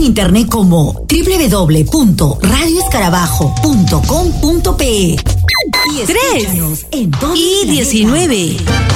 internet como www.radioescarabajo.com.pe. Y 3 en todo y el planeta. 19.